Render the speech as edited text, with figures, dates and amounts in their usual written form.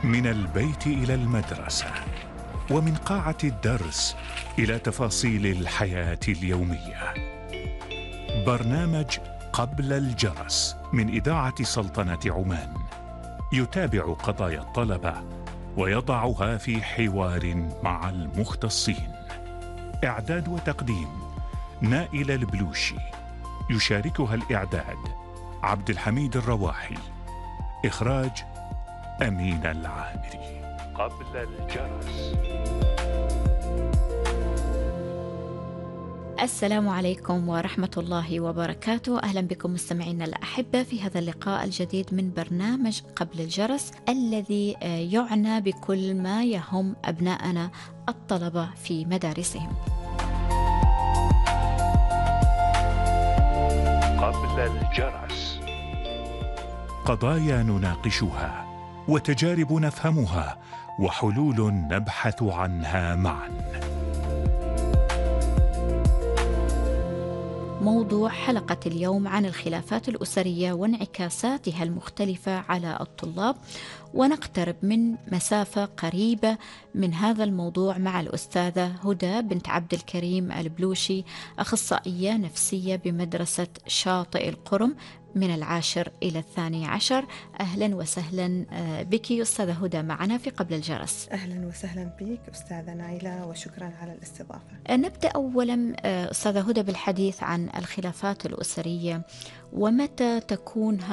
من البيت إلى المدرسة، ومن قاعة الدرس إلى تفاصيل الحياة اليومية. برنامج قبل الجرس من إذاعة سلطنة عمان يتابع قضايا الطلبة ويضعها في حوار مع المختصين. إعداد وتقديم نائل البلوشي، يشاركها الإعداد عبد الحميد الرواحي، إخراج أمين العامري. قبل الجرس. السلام عليكم ورحمة الله وبركاته. أهلا بكم مستمعينا الأحبة في هذا اللقاء الجديد من برنامج قبل الجرس، الذي يعنى بكل ما يهم أبناءنا الطلبة في مدارسهم. قبل الجرس، قضايا نناقشها وتجارب نفهمها وحلول نبحث عنها معا. موضوع حلقة اليوم عن الخلافات الأسرية وانعكاساتها المختلفة على الطلاب، ونقترب من مسافة قريبة من هذا الموضوع مع الأستاذة هدى بنت عبد الكريم البلوشي، أخصائية نفسية بمدرسة شاطئ القرم من 10 إلى 12. أهلا وسهلا بك أستاذة هدى معنا في قبل الجرس. أهلا وسهلا بك أستاذة نايلة، وشكرا على الاستضافة. نبدأ أولا أستاذة هدى بالحديث عن الخلافات الأسرية، ومتى تكون